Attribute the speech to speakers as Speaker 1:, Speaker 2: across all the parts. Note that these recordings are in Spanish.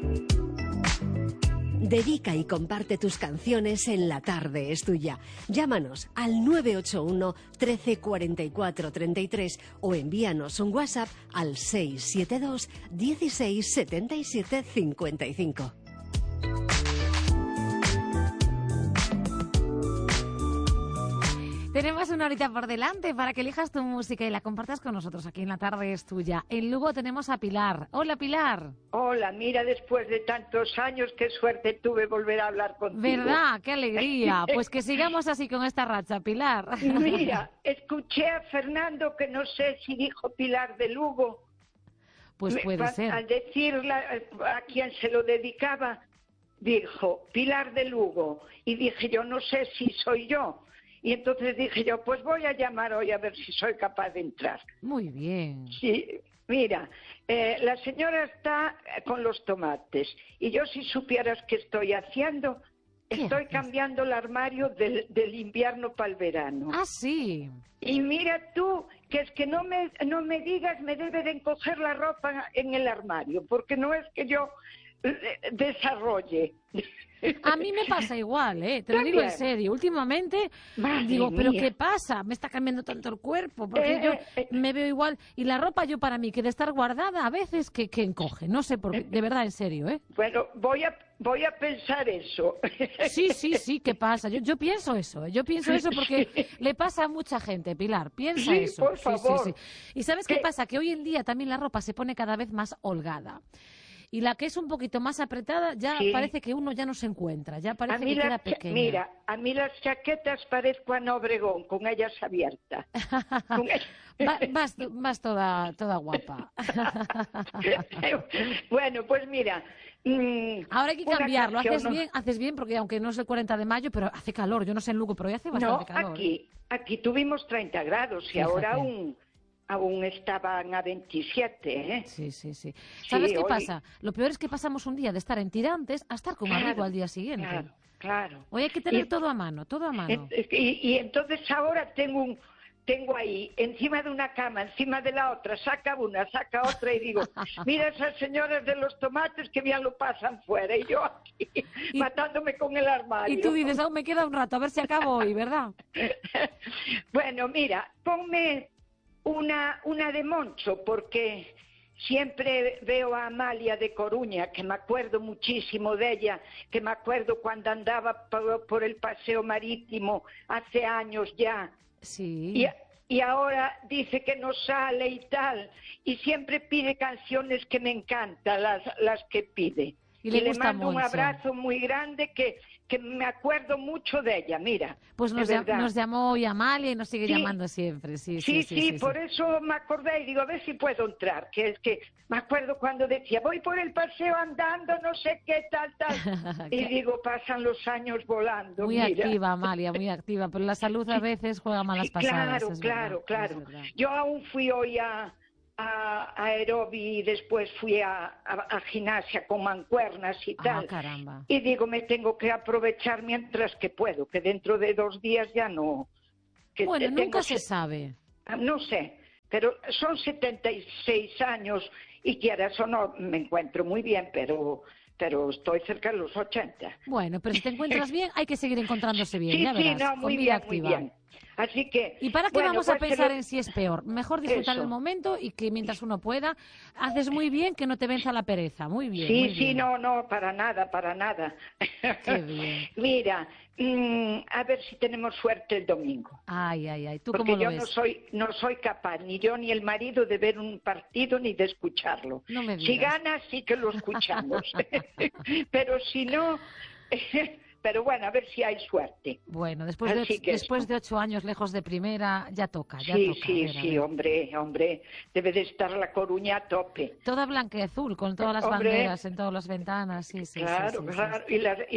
Speaker 1: Dedica y comparte tus canciones en La Tarde es Tuya. Llámanos al 981 13 44 33 o envíanos un WhatsApp al 672 16 77 55.
Speaker 2: Tenemos una horita por delante para que elijas tu música y la compartas con nosotros aquí en La Tarde es Tuya. En Lugo tenemos a Pilar. Hola, Pilar.
Speaker 3: Hola, mira, después de tantos años, qué suerte tuve volver a hablar contigo.
Speaker 2: ¿Verdad? ¡Qué alegría! Pues que sigamos así con esta racha, Pilar.
Speaker 3: Mira, escuché a Fernando, que no sé si dijo Pilar de Lugo.
Speaker 2: Pues puede ser.
Speaker 3: Al decirla a quien se lo dedicaba, dijo Pilar de Lugo. Y dije yo, no sé si soy yo. Y entonces dije yo, pues voy a llamar hoy a ver si soy capaz de entrar.
Speaker 2: Muy bien.
Speaker 3: Sí, mira, la señora está con los tomates. Y yo, si supieras qué estoy haciendo, estoy cambiando el armario del invierno para el verano.
Speaker 2: Ah, sí.
Speaker 3: Y mira tú, que es que no me digas, me debe de encoger la ropa en el armario, porque no es que yo desarrolle.
Speaker 2: A mí me pasa igual, te lo digo en serio. Últimamente digo, ¿pero qué pasa? Me está cambiando tanto el cuerpo, porque yo me veo igual. Y la ropa yo para mí, que de estar guardada a veces que encoge. No sé por qué, de verdad, en serio,
Speaker 3: Bueno, voy a pensar eso.
Speaker 2: Sí, ¿qué pasa? Yo pienso eso, yo pienso eso porque le pasa a mucha gente, Pilar. Piensa eso.
Speaker 3: Por favor.
Speaker 2: Sí. ¿Y sabes qué pasa? Que hoy en día también la ropa se pone cada vez más holgada. Y la que es un poquito más apretada, ya parece que uno ya no se encuentra, ya parece que queda pequeña.
Speaker 3: Mira, a mí las chaquetas parezco Ana Obregón, con ellas abiertas.
Speaker 2: Vas toda guapa.
Speaker 3: Bueno, pues mira...
Speaker 2: ahora hay que cambiarlo, haces bien, porque aunque no es el 40 de mayo, pero hace calor, yo no sé en Lugo, pero hoy hace bastante calor.
Speaker 3: Aquí tuvimos 30 grados y ahora aún estaban a 27,
Speaker 2: Sí. ¿Sabes qué pasa? Lo peor es que pasamos un día de estar en tirantes a estar con abrigo al día siguiente.
Speaker 3: Claro.
Speaker 2: Hoy hay que tener todo a mano.
Speaker 3: Y entonces ahora tengo ahí, encima de una cama, encima de la otra, saca una, saca otra y digo, mira esas señoras de los tomates que bien lo pasan fuera y yo aquí matándome con el armario.
Speaker 2: Y tú dices, aún me queda un rato, a ver si acabo hoy, ¿verdad?
Speaker 3: Bueno, mira, ponme una de Moncho, porque siempre veo a Amalia de Coruña, que me acuerdo muchísimo de ella, que me acuerdo cuando andaba por el paseo marítimo hace años ya.
Speaker 2: Sí.
Speaker 3: Y ahora dice que no sale y tal, y siempre pide canciones que me encantan, las que pide.
Speaker 2: Y
Speaker 3: le mando un abrazo muy grande que me acuerdo mucho de ella, mira.
Speaker 2: Pues nos llamó hoy Amalia y nos sigue llamando siempre. Sí,
Speaker 3: por eso me acordé y digo, a ver si puedo entrar, que es que me acuerdo cuando decía, voy por el paseo andando, no sé qué, tal. Y digo, pasan los años volando.
Speaker 2: Muy activa, Amalia, muy activa, pero la salud a veces juega malas pasadas.
Speaker 3: Claro. Yo aún fui hoy a aerobi y después fui a gimnasia con mancuernas y tal.
Speaker 2: Caramba.
Speaker 3: Y digo, me tengo que aprovechar mientras que puedo, que dentro de 2 días ya no.
Speaker 2: Bueno, nunca se sabe.
Speaker 3: No sé, pero son 76 años y quieras o no, me encuentro muy bien, pero estoy cerca de los 80.
Speaker 2: Bueno, pero si te encuentras bien, hay que seguir encontrándose bien, ya verás.
Speaker 3: Muy bien. Así que...
Speaker 2: ¿Y para qué vamos a pensar en si es peor? Mejor disfrutar el momento y que mientras uno pueda, haces muy bien que no te venza la pereza. Muy bien.
Speaker 3: Sí, no, para nada.
Speaker 2: Qué bien.
Speaker 3: Mira, a ver si tenemos suerte el domingo.
Speaker 2: Ay, ¿tú
Speaker 3: porque
Speaker 2: cómo lo
Speaker 3: ves?
Speaker 2: Porque
Speaker 3: yo no soy capaz, ni yo ni el marido, de ver un partido ni de escucharlo.
Speaker 2: No me digas.
Speaker 3: Si gana, sí que lo escuchamos. Pero si no... Pero bueno, a ver si hay suerte.
Speaker 2: Bueno, después de 8 años lejos de primera, ya toca.
Speaker 3: Sí, hombre, debe de estar La Coruña a tope.
Speaker 2: Toda blanca y azul, con todas las banderas en todas las ventanas, sí.
Speaker 3: Claro. Y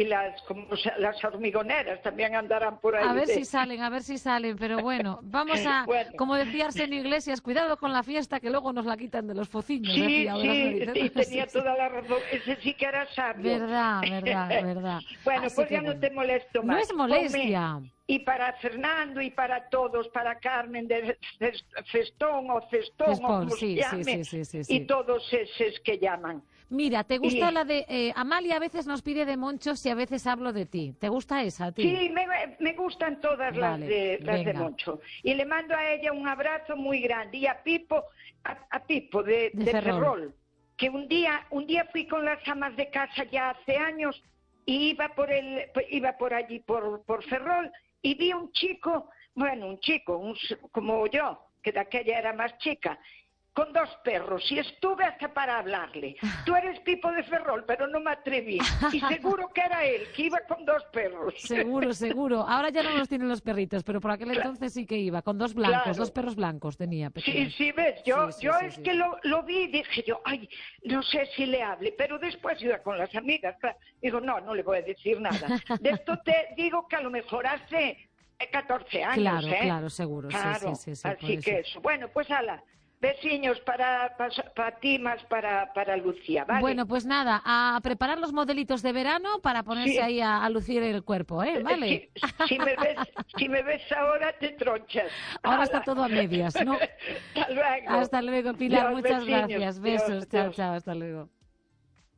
Speaker 3: las hormigoneras también andarán por ahí.
Speaker 2: A ver si salen, pero bueno, vamos a, como decía Arsenio Iglesias, cuidado con la fiesta que luego nos la quitan de los fociños.
Speaker 3: Sí, y tenía toda la razón, ese sí que era sabio.
Speaker 2: Verdad.
Speaker 3: Bueno, pues ya no te molesto más.
Speaker 2: No es molestia.
Speaker 3: Y para Fernando y para todos, para Carmen de Festón o Cestón, o como se llame, y todos esos que llaman.
Speaker 2: Mira, ¿te gusta la de Amalia? A veces nos pide de Moncho si a veces hablo de ti. ¿Te gusta esa a ti?
Speaker 3: Sí, me gustan todas las de Moncho. Y le mando a ella un abrazo muy grande. Y a Pipo de Ferrol, que un día fui con las amas de casa ya hace años y iba por allí por Ferrol y vi un chico, como yo, que de aquella era más chica, con 2 perros, y estuve hasta para hablarle. Tú eres Pipo de Ferrol, pero no me atreví. Y seguro que era él, que iba con 2 perros.
Speaker 2: Seguro. Ahora ya no los tienen los perritos, pero por aquel entonces sí que iba, con 2 blancos, 2 perros blancos tenía. Pequeños.
Speaker 3: Sí, ves, yo es que lo vi y dije yo, ay, no sé si le hable, pero después iba con las amigas, claro. Digo, no le voy a decir nada. De esto te digo que a lo mejor hace 14 años,
Speaker 2: Claro, seguro.
Speaker 3: Claro,
Speaker 2: sí,
Speaker 3: así que eso. Bueno, pues ala. Besiños para ti, más para Lucía, ¿vale?
Speaker 2: Bueno, pues nada, a preparar los modelitos de verano para ponerse ahí a lucir el cuerpo, ¿eh? ¿Vale?
Speaker 3: Si me ves ahora, te tronchas.
Speaker 2: Ahora está todo a medias, ¿no?
Speaker 3: Hasta luego.
Speaker 2: Hasta luego, Pilar.
Speaker 3: Dios,
Speaker 2: muchas
Speaker 3: besiños.
Speaker 2: gracias. Besos.
Speaker 3: Dios.
Speaker 2: Chao, hasta luego.